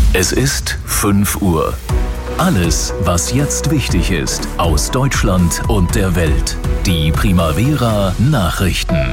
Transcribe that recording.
Es ist 5 Uhr. Alles, was jetzt wichtig ist, aus Deutschland und der Welt. Die Primavera Nachrichten.